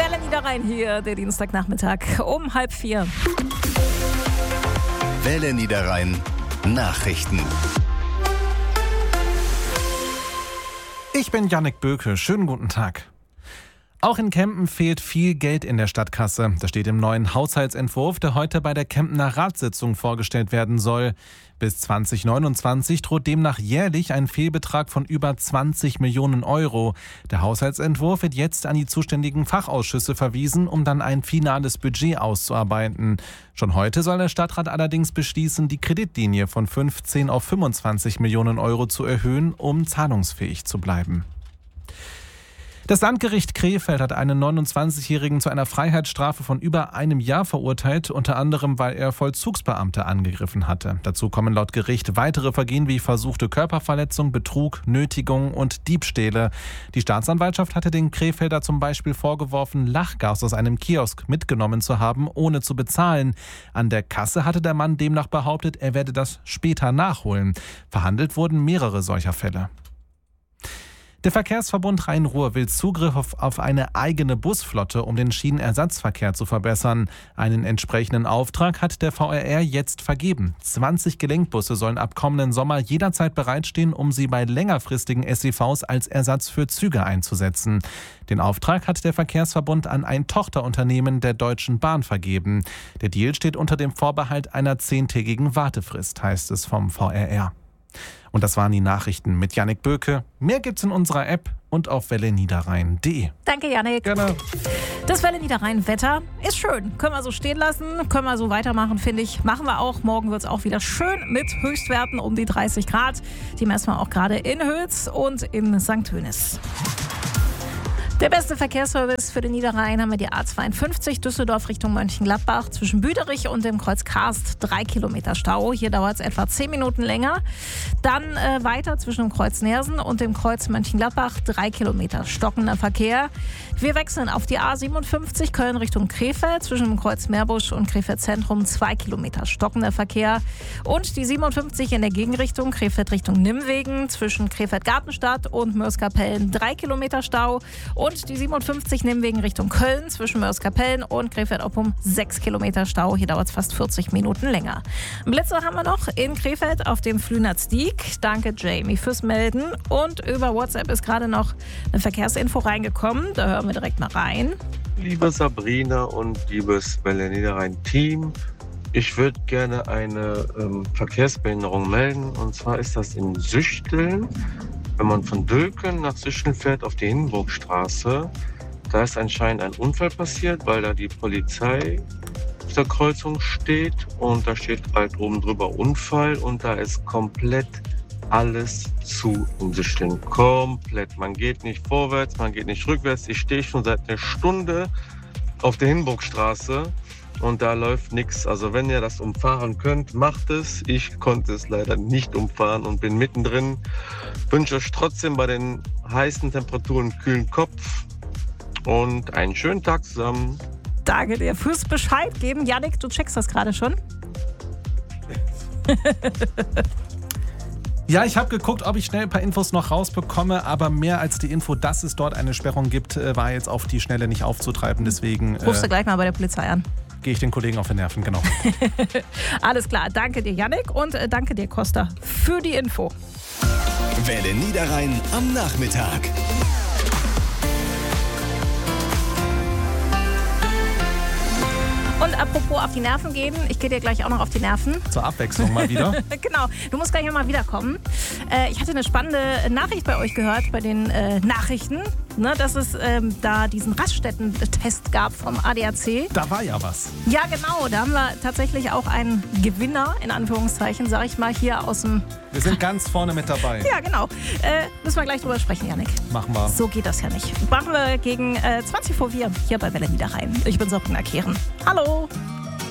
Welle Niederrhein hier, der Dienstagnachmittag um 3:30. Welle Niederrhein Nachrichten. Ich bin Jannik Böke. Schönen guten Tag. Auch in Kempen fehlt viel Geld in der Stadtkasse. Das steht im neuen Haushaltsentwurf, der heute bei der Kempener Ratssitzung vorgestellt werden soll. Bis 2029 droht demnach jährlich ein Fehlbetrag von über 20 Millionen Euro. Der Haushaltsentwurf wird jetzt an die zuständigen Fachausschüsse verwiesen, um dann ein finales Budget auszuarbeiten. Schon heute soll der Stadtrat allerdings beschließen, die Kreditlinie von 15 auf 25 Millionen Euro zu erhöhen, um zahlungsfähig zu bleiben. Das Landgericht Krefeld hat einen 29-Jährigen zu einer Freiheitsstrafe von über einem Jahr verurteilt, unter anderem, weil er Vollzugsbeamte angegriffen hatte. Dazu kommen laut Gericht weitere Vergehen wie versuchte Körperverletzung, Betrug, Nötigung und Diebstähle. Die Staatsanwaltschaft hatte den Krefelder zum Beispiel vorgeworfen, Lachgas aus einem Kiosk mitgenommen zu haben, ohne zu bezahlen. An der Kasse hatte der Mann demnach behauptet, er werde das später nachholen. Verhandelt wurden mehrere solcher Fälle. Der Verkehrsverbund Rhein-Ruhr will Zugriff auf eine eigene Busflotte, um den Schienenersatzverkehr zu verbessern. Einen entsprechenden Auftrag hat der VRR jetzt vergeben. 20 Gelenkbusse sollen ab kommenden Sommer jederzeit bereitstehen, um sie bei längerfristigen SEVs als Ersatz für Züge einzusetzen. Den Auftrag hat der Verkehrsverbund an ein Tochterunternehmen der Deutschen Bahn vergeben. Der Deal steht unter dem Vorbehalt einer 10-tägigen Wartefrist, heißt es vom VRR. Und das waren die Nachrichten mit Jannik Böke. Mehr gibt's in unserer App und auf welleniederrhein.de. Danke, Jannik. Gerne. Das Welle Niederrhein Wetter ist schön. Können wir so stehen lassen, können wir so weitermachen, finde ich. Machen wir auch. Morgen wird es auch wieder schön mit Höchstwerten um die 30 Grad. Die messen wir auch gerade in Hüls und in St. Hönis. Der beste Verkehrsservice für den Niederrhein haben wir die A52 Düsseldorf Richtung Mönchengladbach zwischen Büderich und dem Kreuz Karst 3 Kilometer Stau. Hier dauert es etwa 10 Minuten länger. Dann weiter zwischen dem Kreuz Nersen und dem Kreuz Mönchengladbach 3 Kilometer stockender Verkehr. Wir wechseln auf die A57 Köln Richtung Krefeld zwischen dem Kreuz Meerbusch und Krefeld Zentrum 2 Kilometer stockender Verkehr. Und die 57 in der Gegenrichtung Krefeld Richtung Nimwegen zwischen Krefeld Gartenstadt und Mörs-Kapellen 3 Kilometer Stau. Und die 57 Nimwegen Richtung Köln zwischen Mörs-Kapellen und Krefeld-Oppum 6 Kilometer Stau. Hier dauert es fast 40 Minuten länger. Blitzer haben wir noch in Krefeld auf dem Flünertstieg. Danke, Jamie, fürs Melden. Und über WhatsApp ist gerade noch eine Verkehrsinfo reingekommen. Da hören wir direkt mal rein. Liebe Sabrina und liebes Welle Niederrhein-Team, ich würde gerne eine Verkehrsbehinderung melden. Und zwar ist das in Süchteln. Wenn man von Dülken nach Süchteln fährt auf die Hindenburgstraße, da ist anscheinend ein Unfall passiert, weil da die Polizei auf der Kreuzung steht und da steht halt oben drüber Unfall und da ist komplett alles zu in Süchteln. Komplett. Man geht nicht vorwärts, man geht nicht rückwärts. Ich stehe schon seit einer Stunde auf der Hindenburgstraße und da läuft nichts. Also wenn ihr das umfahren könnt, macht es. Ich konnte es leider nicht umfahren und bin mittendrin. Wünsche euch trotzdem bei den heißen Temperaturen einen kühlen Kopf und einen schönen Tag zusammen. Danke dir fürs Bescheid geben. Jannik, du checkst das gerade schon? Ja, ich habe geguckt, ob ich schnell ein paar Infos noch rausbekomme, aber mehr als die Info, dass es dort eine Sperrung gibt, war jetzt auf die Schnelle nicht aufzutreiben. Deswegen Rufst du gleich mal bei der Polizei an. Gehe ich den Kollegen auf die Nerven, genau. Alles klar, danke dir, Jannik, und danke dir, Costa, für die Info. Welle Niederrhein am Nachmittag. Und apropos auf die Nerven gehen, ich gehe dir gleich auch noch auf die Nerven. Zur Abwechslung mal wieder. Genau, du musst gleich nochmal wiederkommen. Ich hatte eine spannende Nachricht bei euch gehört, bei den Nachrichten, ne, dass es da diesen Raststätten-Test gab vom ADAC. Da war ja was. Ja, genau, da haben wir tatsächlich auch einen Gewinner, in Anführungszeichen, sag ich mal, hier aus dem... Wir sind ganz vorne mit dabei. Ja, genau. Müssen wir gleich drüber sprechen, Jannik. Machen wir. So geht das ja nicht. Machen wir gegen 20 vor 4 hier bei Welle Niederrhein. Ich bin Sabrina Kehren. Hallo.